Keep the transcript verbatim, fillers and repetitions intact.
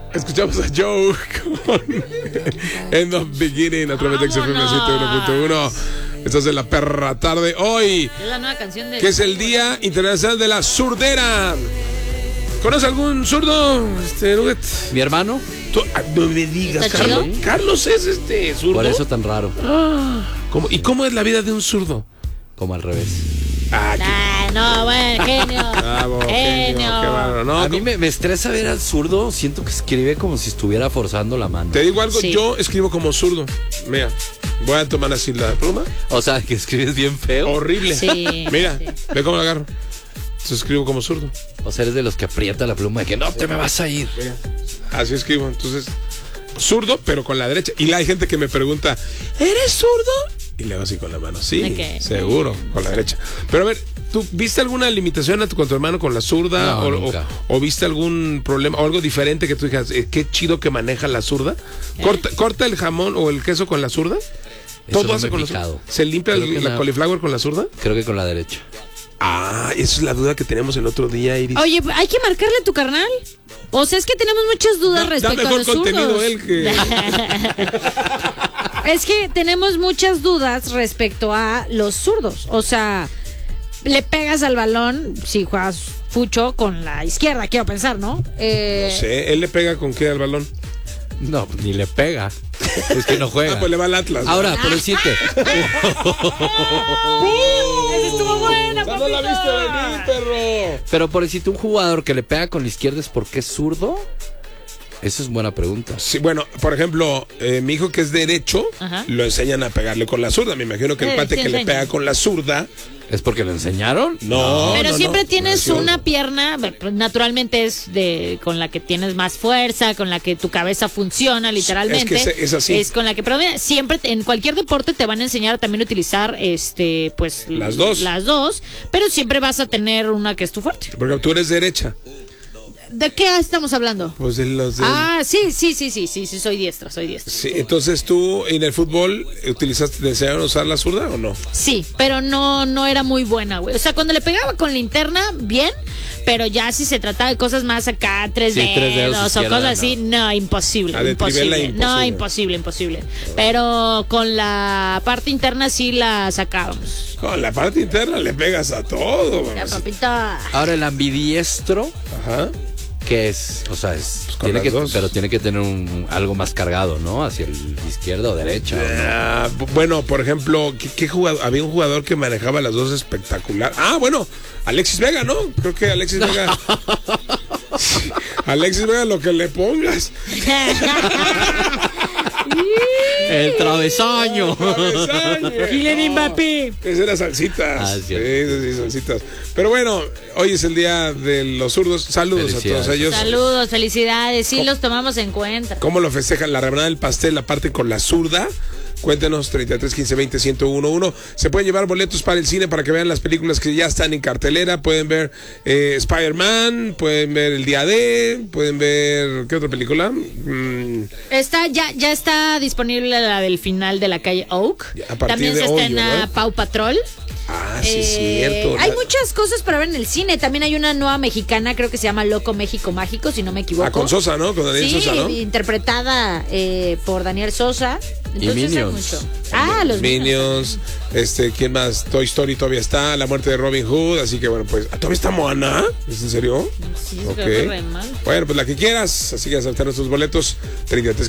Escuchamos a Joe con End of Beginning a través de X F M ciento uno punto uno. Estás en la perra tarde hoy, Es la nueva canción de... que es el Día Internacional de la Surdera. ¿Conoce algún zurdo, este, Nugget? ¿Mi hermano? Tú, ah, no me digas, ¿Está Carlos. chido? Carlos es este zurdo. Por eso tan raro. Ah, ¿cómo? ¿Y cómo es la vida de un zurdo? Como al revés. Ah, qué Ah, no, bueno, genio. bravo, genio, genio. qué bárbaro. No, A mí ¿cómo? me, me estresa ver al zurdo. Siento que escribe como si estuviera forzando la mano. Te digo algo, Sí. yo escribo como zurdo. Mira, voy a tomar así la pluma. O sea, que escribes bien feo. Horrible. Sí. Mira, Sí. ve cómo la agarro. Entonces escribo como zurdo. O sea, eres de los que aprieta la pluma de que no te me vas a ir. Así escribo. Entonces, zurdo, pero con la derecha. Y hay gente que me pregunta, ¿eres zurdo? Y le hago así con la mano. Sí, Ok. seguro, con la derecha. Pero a ver, ¿tú viste alguna limitación a tu, con tu hermano con la zurda? No, o, nunca. o, o viste algún problema o algo diferente que tú digas, eh, qué chido que maneja la zurda? ¿Corta, corta el jamón o el queso con la zurda? Eso ¿Todo no hace me he con la fijado. zurda? ¿Se limpia Creo el- que la la- cauliflower con la zurda? Creo que con la derecha. Ah, esa es la duda que tenemos el otro día, Iris. Oye, hay que marcarle a tu carnal. O sea, es que tenemos muchas dudas Da- da respecto a mejor los contenido zurdos. él que- Es que tenemos muchas dudas respecto a los zurdos. O sea, le pegas al balón si juegas fucho con la izquierda, quiero pensar, ¿no? Eh, No sé, ¿él le pega con qué al balón? No, pues ni le pega. Es que no juega. Ah, pues le va al Atlas. ¿no? Ahora, por decirte. ¡Esa estuvo buena, ¡Esa no la papito! viste venir, perro! Pero por decirte, un jugador que le pega con la izquierda es porque es zurdo. Esa es buena pregunta. Sí, bueno, por ejemplo, eh, mi hijo que es derecho, Ajá. lo enseñan a pegarle con la zurda. Me imagino que el Eh, pate sí que le enseñan. pega con la zurda, ¿Es porque lo enseñaron? no. Pero no, siempre no, tienes nació. una pierna, pues, naturalmente es de con la que tienes más fuerza, con la que tu cabeza funciona literalmente. Es que es- es así. Es con la que, pero mira, siempre te- en cualquier deporte te van a enseñar a también utilizar, este, pues Las dos. las dos, pero siempre vas a tener una que es tu fuerte. Porque tú eres derecha. ¿De qué estamos hablando? Pues de los de- Ah, sí, sí, sí, sí, sí, sí, soy diestra, soy diestra. Sí, entonces tú en el fútbol utilizaste, ¿te enseñaron a usar la zurda o no? Sí, pero no, no era muy buena, güey. O sea, cuando le pegaba con linterna, bien, pero ya si se trataba de cosas más acá, tres, Sí, dedos, tres dedos o izquierda, cosas así, no, imposible. Ah, de imposible. trivela, No, imposible. imposible, imposible. Pero con la parte interna sí la sacábamos. Con la parte interna le pegas a todo. Ya, mamacita. papita. Ahora, el ambidiestro, Ajá. ¿qué es? O sea, es, Pues con tiene las que, dos. pero tiene que tener un, algo más cargado, ¿no? Hacia el izquierda o derecha. ¿o no? Ah, bu- bueno, por ejemplo, ¿qué, qué jugador? Había un jugador que manejaba las dos espectacular. Ah, bueno, Alexis Vega, ¿no? Creo que Alexis Vega. Sí, Alexis Vega, lo que le pongas. El travesaño. Kylian Mbappé. Esa era salsitas. Ah, sí, cierto. sí, sí, salsitas. Pero bueno, hoy es el día de los zurdos. Saludos a Felicidades. todos ellos. Saludos, felicidades, sí los tomamos en cuenta. ¿Cómo lo festejan? La rebanada del pastel, la parte con la zurda. Cuéntenos, treinta y tres, quince, veinte, ciento uno uno. Se pueden llevar boletos para el cine para que vean las películas que ya están en cartelera. Pueden ver eh, Spider-Man, pueden ver El Día D, pueden ver... ¿Qué otra película? Mm, Está, ya, ya está disponible la del final de la calle Oak. Ya, a partir También de se hoy, estrena ¿verdad? Pau Patrol. ah, sí, Eh, cierto. Hay La- muchas cosas para ver en el cine. También hay una nueva mexicana, creo que se llama Loco México Mágico, si no me equivoco. Ah, con Sosa, ¿no? Con Daniel Sí, Sosa, ¿no? interpretada eh, por Daniel Sosa. Entonces hay Minions. mucho. Ah, los Minions, este, ¿quién más? Toy Story todavía está, La Muerte de Robin Hood, así que bueno, pues, ¿todavía está Moana? ¿Es en serio? Sí, Ok. creo que re mal. Bueno, pues la que quieras, así que aceptar nuestros boletos, treinta y tres